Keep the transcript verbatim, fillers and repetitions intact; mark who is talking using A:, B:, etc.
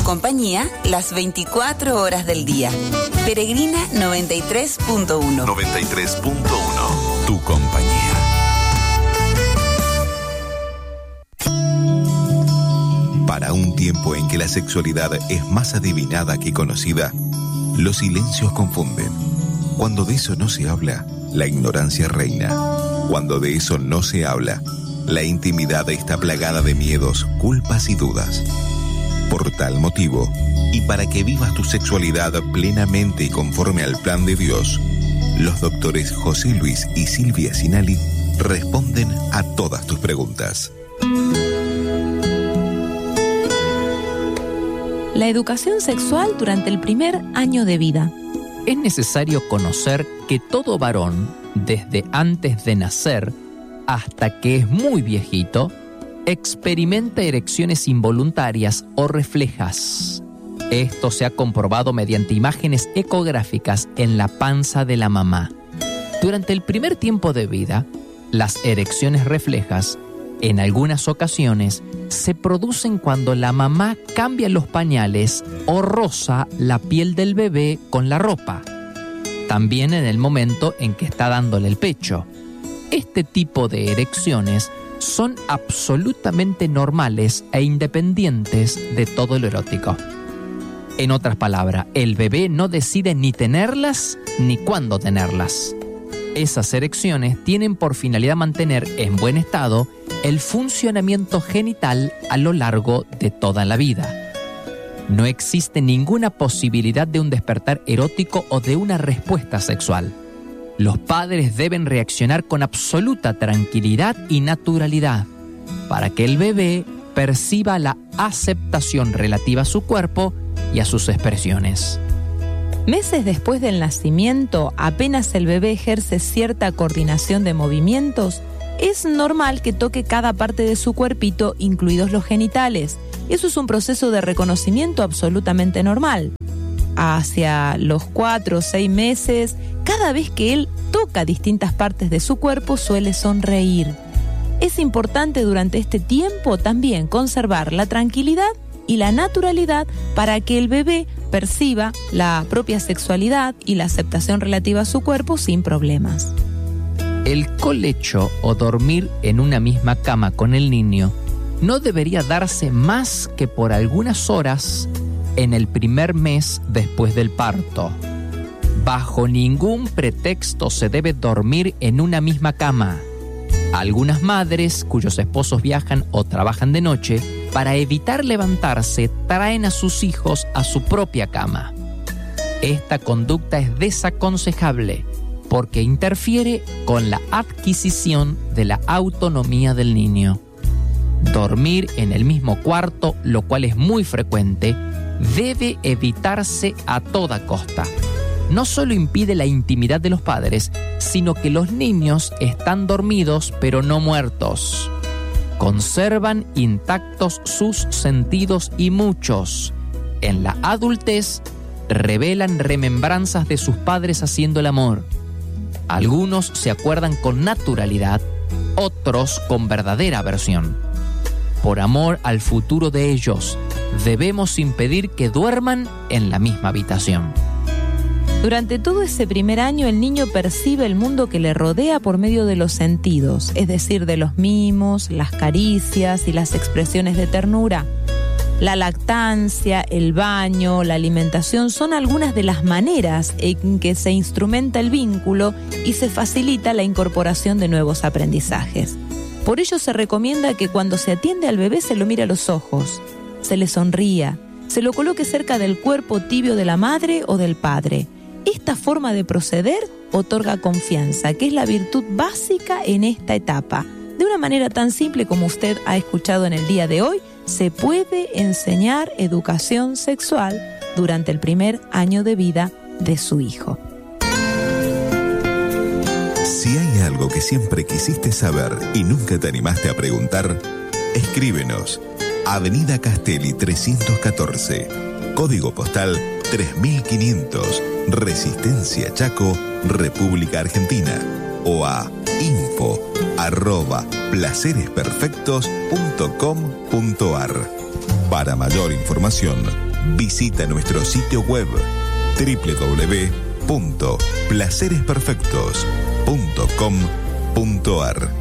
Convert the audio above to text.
A: compañía las veinticuatro horas del día. Peregrina noventa y tres punto uno.
B: noventa y tres punto uno. Tu compañía. Para un tiempo en que la sexualidad es más adivinada que conocida, los silencios confunden. Cuando de eso no se habla, la ignorancia reina. Cuando de eso no se habla, la intimidad está plagada de miedos, culpas y dudas. Por tal motivo, y para que vivas tu sexualidad plenamente y conforme al plan de Dios, los doctores José Luis y Silvia Sinali responden a todas tus preguntas.
C: La educación sexual durante el primer año de vida.
D: Es necesario conocer que todo varón, desde antes de nacer hasta que es muy viejito, experimenta erecciones involuntarias o reflejas. Esto se ha comprobado mediante imágenes ecográficas en la panza de la mamá. Durante el primer tiempo de vida, las erecciones reflejas, en algunas ocasiones, se producen cuando la mamá cambia los pañales o roza la piel del bebé con la ropa. También en el momento en que está dándole el pecho. Este tipo de erecciones son absolutamente normales e independientes de todo lo erótico. En otras palabras, el bebé no decide ni tenerlas ni cuándo tenerlas. Esas erecciones tienen por finalidad mantener en buen estado el funcionamiento genital a lo largo de toda la vida. No existe ninguna posibilidad de un despertar erótico o de una respuesta sexual. Los padres deben reaccionar con absoluta tranquilidad y naturalidad para que el bebé perciba la aceptación relativa a su cuerpo y a sus expresiones.
C: Meses después del nacimiento, apenas el bebé ejerce cierta coordinación de movimientos, es normal que toque cada parte de su cuerpito, incluidos los genitales. Eso es un proceso de reconocimiento absolutamente normal. Hacia los cuatro o seis meses, cada vez que él toca distintas partes de su cuerpo, suele sonreír. Es importante durante este tiempo también conservar la tranquilidad y la naturalidad para que el bebé perciba la propia sexualidad y la aceptación relativa a su cuerpo sin problemas.
D: El colecho o dormir en una misma cama con el niño no debería darse más que por algunas horas en el primer mes después del parto. Bajo ningún pretexto se debe dormir en una misma cama. Algunas madres cuyos esposos viajan o trabajan de noche, para evitar levantarse, traen a sus hijos a su propia cama. Esta conducta es desaconsejable porque interfiere con la adquisición de la autonomía del niño. Dormir en el mismo cuarto, lo cual es muy frecuente, debe evitarse a toda costa. No solo impide la intimidad de los padres, sino que los niños están dormidos pero no muertos. Conservan intactos sus sentidos y muchos, en la adultez, revelan remembranzas de sus padres haciendo el amor. Algunos se acuerdan con naturalidad, otros con verdadera aversión. Por amor al futuro de ellos, debemos impedir que duerman en la misma habitación.
C: Durante todo ese primer año, el niño percibe el mundo que le rodea por medio de los sentidos, es decir, de los mimos, las caricias y las expresiones de ternura. La lactancia, el baño, la alimentación son algunas de las maneras en que se instrumenta el vínculo y se facilita la incorporación de nuevos aprendizajes. Por ello se recomienda que cuando se atiende al bebé se lo mire a los ojos, se le sonría, se lo coloque cerca del cuerpo tibio de la madre o del padre. Esta forma de proceder otorga confianza, que es la virtud básica en esta etapa. De una manera tan simple como usted ha escuchado en el día de hoy, se puede enseñar educación sexual durante el primer año de vida de su hijo.
B: Si hay algo que siempre quisiste saber y nunca te animaste a preguntar, escríbenos. Avenida Castelli trescientos catorce, código postal tres mil quinientos, Resistencia Chaco, República Argentina, o a info arroba placeresperfectos punto com punto ar. Para mayor información, Visita nuestro sitio web doble u doble u doble u punto placeres perfectos punto com punto ar.